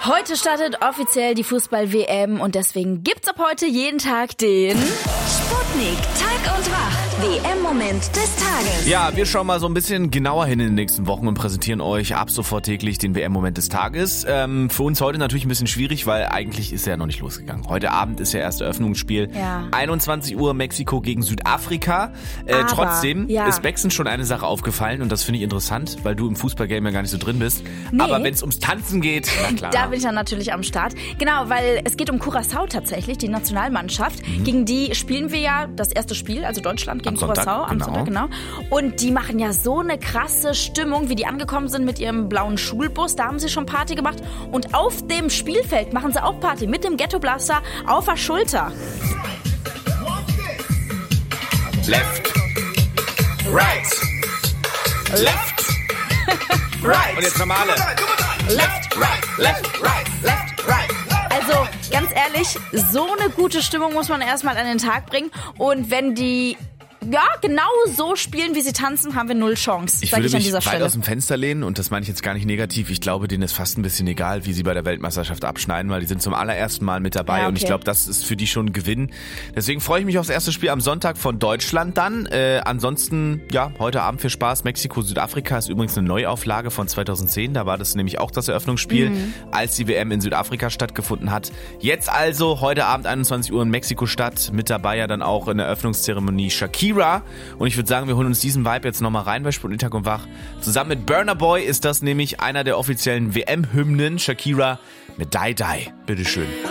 Heute startet offiziell die Fußball-WM und deswegen gibt's ab heute jeden Tag den Sputnik Tag und Wach. WM-Moment des Tages. Ja, wir schauen mal so ein bisschen genauer hin in den nächsten Wochen und präsentieren euch ab sofort täglich den WM-Moment des Tages. Für uns heute natürlich ein bisschen schwierig, weil eigentlich ist er ja noch nicht losgegangen. Heute Abend ist ja erst Eröffnungsspiel. Ja. 21 Uhr Mexiko gegen Südafrika. Trotzdem ist Becksen schon eine Sache aufgefallen und das finde ich interessant, weil du im Fußballgame ja gar nicht so drin bist. Nee. Aber wenn es ums Tanzen geht, na klar. Da bin ich dann natürlich am Start. Genau, weil es geht um Curaçao tatsächlich, die Nationalmannschaft. Gegen die spielen wir ja das erste Spiel, also Deutschland gegen Curaçao am Sonntag, genau. Und die machen ja so eine krasse Stimmung, wie die angekommen sind mit ihrem blauen Schulbus. Da haben sie schon Party gemacht. Und auf dem Spielfeld machen sie auch Party mit dem Ghetto Blaster auf der Schulter. Left, right, left, right. Und jetzt nochmal alle. Left, right, left, right, left, right. Also, ganz ehrlich, so eine gute Stimmung muss man erstmal an den Tag bringen. Und wenn die genau so spielen, wie sie tanzen, haben wir 0 Chance, sage ich an dieser Stelle. Ich würde mich weit aus dem Fenster lehnen und das meine ich jetzt gar nicht negativ. Ich glaube, denen ist fast ein bisschen egal, wie sie bei der Weltmeisterschaft abschneiden, weil die sind zum allerersten Mal mit dabei und ich glaube, das ist für die schon ein Gewinn. Deswegen freue ich mich aufs erste Spiel am Sonntag von Deutschland dann. Ansonsten, heute Abend viel Spaß. Mexiko, Südafrika ist übrigens eine Neuauflage von 2010. Da war das nämlich auch das Eröffnungsspiel, als die WM in Südafrika stattgefunden hat. Jetzt also heute Abend 21 Uhr in Mexiko-Stadt. Mit dabei ja dann auch in der Eröffnungszeremonie Shakira. Und ich würde sagen, wir holen uns diesen Vibe jetzt nochmal rein bei Sputnik Tag und Wach. Zusammen mit Burna Boy ist das nämlich einer der offiziellen WM-Hymnen. Shakira mit Die Die. Bitteschön.